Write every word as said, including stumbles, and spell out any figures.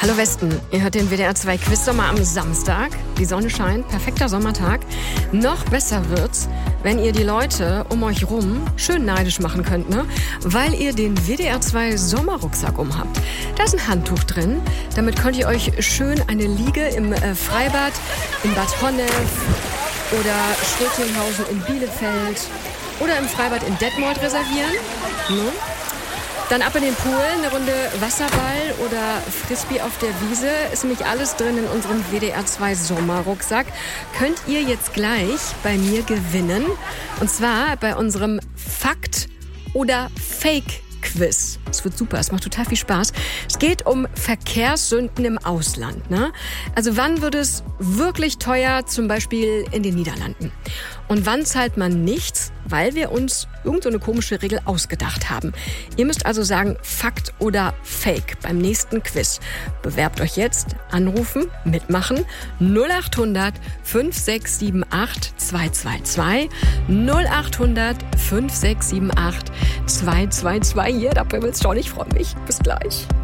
Hallo Westen, ihr hört den W D R zwei Quiz-Sommer am Samstag. Die Sonne scheint, perfekter Sommertag. Noch besser wird's, wenn ihr die Leute um euch rum schön neidisch machen könnt, ne? Weil ihr den W D R zwei Sommerrucksack umhabt. Da ist ein Handtuch drin. Damit könnt ihr euch schön eine Liege im äh, Freibad in Bad Honnef oder Schrötinghausen in Bielefeld oder im Freibad in Detmold reservieren. Ne? Dann ab in den Pool, eine Runde Wasserball oder Frisbee auf der Wiese. Ist nämlich alles drin in unserem W D R zwei Sommerrucksack. Könnt ihr jetzt gleich bei mir gewinnen. Und zwar bei unserem Fakt- oder Fake-Quiz. Es wird super, es macht total viel Spaß. Es geht um Verkehrssünden im Ausland. Ne? Also wann wird es wirklich teuer, zum Beispiel in den Niederlanden? Und wann zahlt man nichts, weil wir uns irgend so eine komische Regel ausgedacht haben? Ihr müsst also sagen, Fakt oder Fake beim nächsten Quiz. Bewerbt euch jetzt, anrufen, mitmachen. null acht hundert fünf sechs sieben acht zwei zwei zwei. null acht hundert fünf sechs sieben acht zwei zwei zwei. Hier, da bibbelt's schon, ich freue mich. Bis gleich.